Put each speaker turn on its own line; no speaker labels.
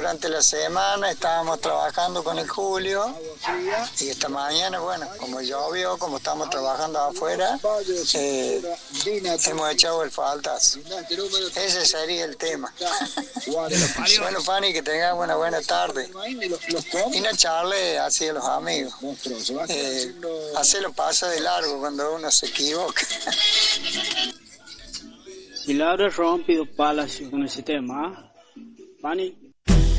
durante la semana estábamos trabajando con el Julio y esta mañana, bueno, como llovió, como estamos trabajando afuera, hemos echado el faltazo. Ese sería el tema. Bueno, Fanny, que tengas una buena tarde. Y no charle así a los amigos. Hacerlo pasa de largo cuando uno se equivoca.
Y Laura rompido Palacio con ese tema, Fanny.